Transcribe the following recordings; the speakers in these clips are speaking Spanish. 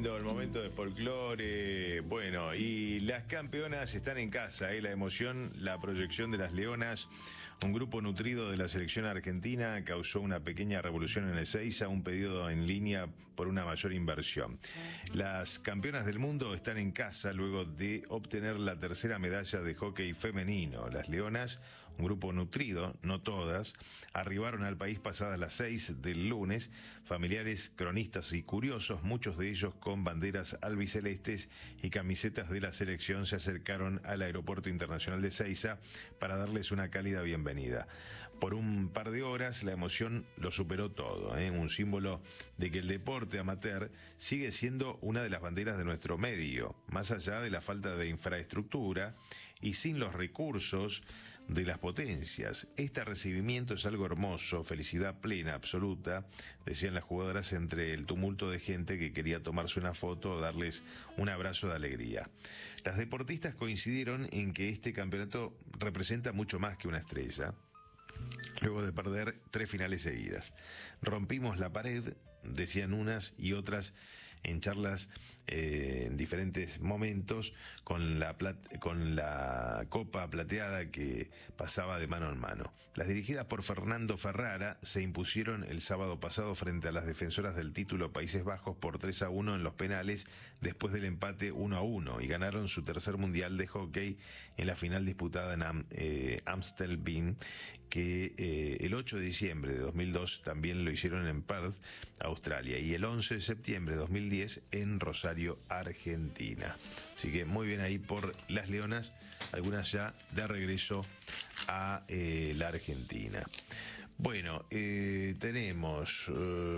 lindo, el momento de folclore. Bueno, y las campeonas están en casa, la emoción, la proyección de las leonas. Un grupo nutrido de la selección argentina causó una pequeña revolución en Ezeiza, un pedido en línea por una mayor inversión. Las campeonas del mundo están en casa luego de obtener la tercera medalla de hockey femenino. Las leonas, un grupo nutrido, no todas, arribaron al país pasadas las 6 del lunes. Familiares, cronistas y curiosos, muchos de ellos con banderas albicelestes y camisetas de la selección, se acercaron al Aeropuerto Internacional de Ezeiza para darles una cálida bienvenida. Por un par de horas la emoción lo superó todo, un símbolo de que el deporte amateur sigue siendo una de las banderas de nuestro medio, más allá de la falta de infraestructura y sin los recursos de las potencias. Este recibimiento es algo hermoso, felicidad plena, absoluta, decían las jugadoras entre el tumulto de gente que quería tomarse una foto o darles un abrazo de alegría. Las deportistas coincidieron en que este campeonato representa mucho más que una estrella. Luego de perder 3 finales seguidas, rompimos la pared, decían unas y otras en charlas en diferentes momentos, con la copa plateada que pasaba de mano en mano. Las dirigidas por Fernando Ferrara se impusieron el sábado pasado frente a las defensoras del título Países Bajos por 3-1 en los penales, después del empate 1-1, y ganaron su tercer mundial de hockey en la final disputada en Amstelveen, que el 8 de diciembre de 2002 también lo hicieron en Perth, Australia, y el 11 de septiembre de 2010 en Rosario, Argentina. Así que muy bien ahí por las leonas, algunas ya de regreso a la Argentina. Bueno, tenemos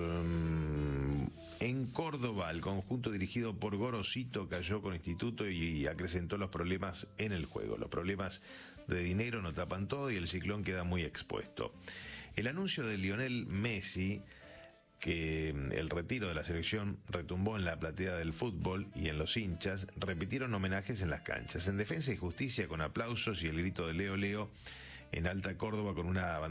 en Córdoba, el conjunto dirigido por Gorosito cayó con Instituto y acrecentó los problemas en el juego. Los problemas de dinero no tapan todo y el ciclón queda muy expuesto. El anuncio de Lionel Messi, que el retiro de la selección retumbó en la platea del fútbol y en los hinchas, repitieron homenajes en las canchas. En Defensa y Justicia, con aplausos y el grito de Leo Leo en Alta Córdoba, con una